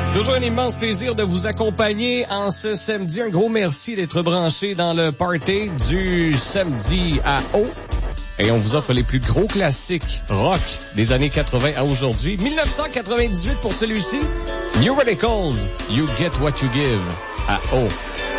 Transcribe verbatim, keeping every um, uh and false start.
Toujours un immense plaisir de vous accompagner en ce samedi. Un gros merci d'être branché dans le party du samedi à Eau. Et on vous offre les plus gros classiques rock des années quatre-vingts à aujourd'hui. dix-neuf cent quatre-vingt-dix-huit pour celui-ci. New Radicals, You Get What You Give à Eau.